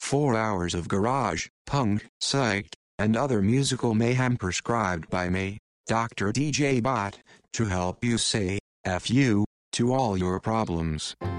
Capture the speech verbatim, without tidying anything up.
Four hours of garage, punk, psych, and other musical mayhem prescribed by me, Doctor D J Bot, to help you say, F you, to all your problems.